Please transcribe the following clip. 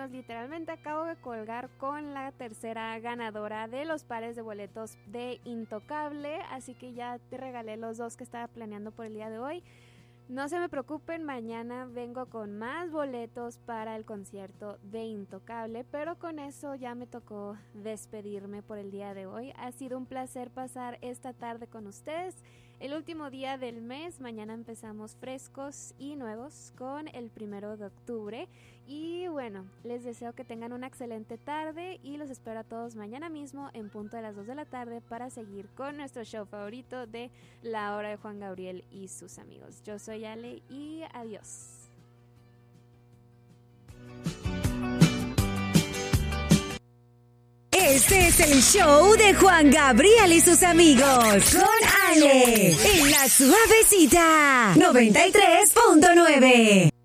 amigos, literalmente acabo de colgar con la tercera ganadora de los pares de boletos de Intocable, así que ya te regalé los 2 que estaba planeando por el día de hoy. No se me preocupen, mañana vengo con más boletos para el concierto de Intocable, pero con eso ya me tocó despedirme por el día de hoy. Ha sido un placer pasar esta tarde con ustedes. El último día del mes, mañana empezamos frescos y nuevos con el 1 de octubre. Y bueno, les deseo que tengan una excelente tarde y los espero a todos mañana mismo en punto de las 2 de la tarde para seguir con nuestro show favorito de La Hora de Juan Gabriel y sus amigos. Yo soy Ale y adiós. Este es el show de Juan Gabriel y sus amigos. Con Ale. En la suavecita. 93.9.